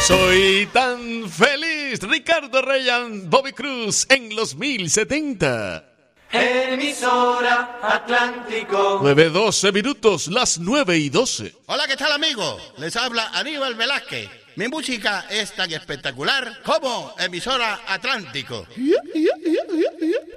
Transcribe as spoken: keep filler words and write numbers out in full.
Soy tan feliz. Ricardo Reyan, Bobby Cruz en los mil setenta. Emisora Atlántico. nueve doce minutos, las nueve y doce. Hola, ¿qué tal, amigos? Les habla Aníbal Velázquez. Mi música es tan espectacular como Emisora Atlántico.